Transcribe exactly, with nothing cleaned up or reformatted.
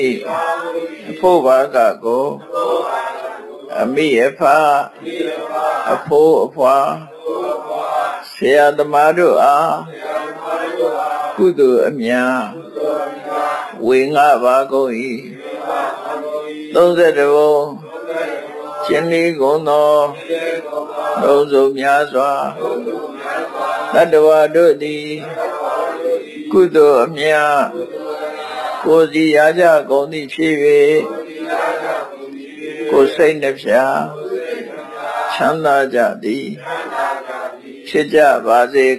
ဖို့ဘာကကိုအမိအဖအဖိုးအဖွာဆရာသမားတို့အားကုသိုလ်အမြတ်ဝေငှပါကုန်၏သုံးဆယ်တဘုံရှင်လေးကုန်သောလုံးစုံများစွာတတ္တဝါတို့သည်ကုသိုလ်အမြတ်ကိုယ်စီရကြကုန်သည်ဖြစ်၍ကိုယ်စိတ်နှဖျားချမ်းသာကြသည်ဖြစ်ကြပါစေ